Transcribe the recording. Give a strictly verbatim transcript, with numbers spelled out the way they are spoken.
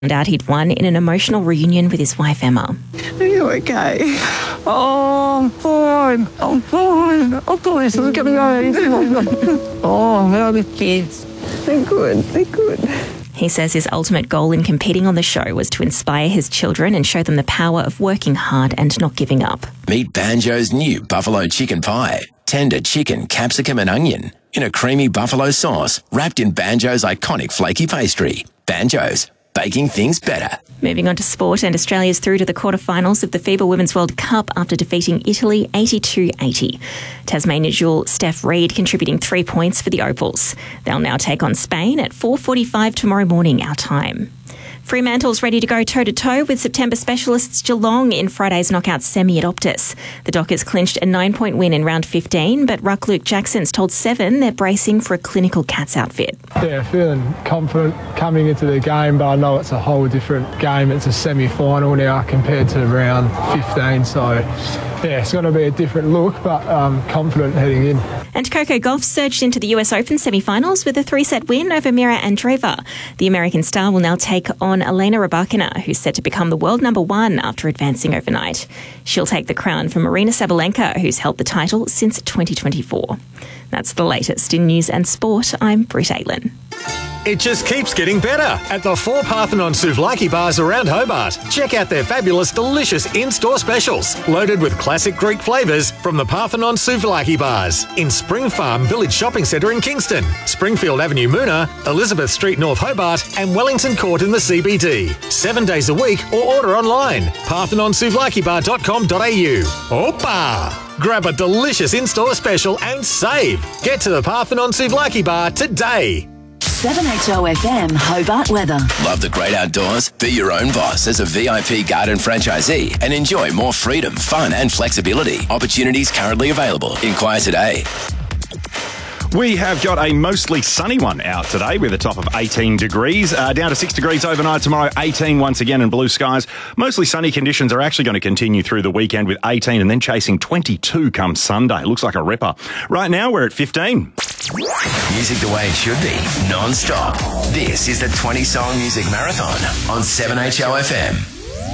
found out he'd won in an emotional reunion with his wife Emma. Are you okay? Oh, I'm fine. I'm fine. I'm fine. It's going to go. Oh, how are the kids? They're good. They're good. He says his ultimate goal in competing on the show was to inspire his children and show them the power of working hard and not giving up. Meet Banjo's new buffalo chicken pie. Tender chicken, capsicum and onion in a creamy buffalo sauce wrapped in Banjo's iconic flaky pastry. Banjo's, baking things better. Moving on to sport, and Australia's through to the quarterfinals of the FIBA Women's World Cup after defeating Italy eighty-two eighty. Tasmania jewel Steph Reid contributing three points for the Opals. They'll now take on Spain at four forty-five tomorrow morning, our time. Fremantle's ready to go toe-to-toe with September specialists Geelong in Friday's knockout semi at Optus. The Dockers clinched a nine-point win in round fifteen, but Ruck Luke Jackson's told Seven they're bracing for a clinical Cats outfit. Yeah, feeling confident coming into the game, but I know it's a whole different game. It's a semi-final now compared to round fifteen, so yeah, it's going to be a different look, but um, confident heading in. And Coco Gauff surged into the U S Open semi-finals with a three-set win over Mira Andreeva. The American star will now take on Elena Rybakina, who's set to become the world number one after advancing overnight. She'll take the crown from Marina Sabalenka, who's held the title since twenty twenty-four. That's the latest in news and sport. I'm Britt Aitlin. It just keeps getting better at the four Parthenon Souvlaki bars around Hobart. Check out their fabulous, delicious in-store specials, loaded with classic Greek flavours from the Parthenon Souvlaki bars in Spring Farm Village Shopping Centre in Kingston, Springfield Avenue Moona, Elizabeth Street North Hobart and Wellington Court in the C B D. Seven days a week or order online. parthenon souvlaki bar dot com dot a u. Opa! Grab a delicious in-store special and save. Get to the Parthenon Souvlaki bar today. seven H O F M Hobart weather. Love the great outdoors? Be your own boss as a V I P garden franchisee and enjoy more freedom, fun and flexibility. Opportunities currently available. Inquire today. We have got a mostly sunny one out today with a top of eighteen degrees. Uh, down to six degrees overnight tomorrow, eighteen once again in blue skies. Mostly sunny conditions are actually going to continue through the weekend with eighteen and then chasing twenty-two come Sunday. Looks like a ripper. Right now we're at fifteen. Music the way it should be, non-stop. This is the twenty song music marathon on seven H O F M.